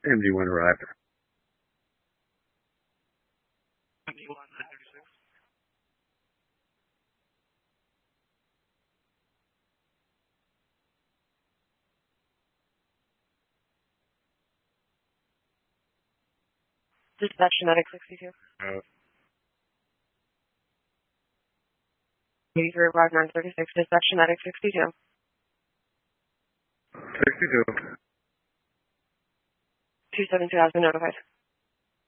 MD1 arrived. MD1 936. Dispatch Genetic 62. 83 arrived 936. Dispatch Genetic 62. 62. 272 has been notified.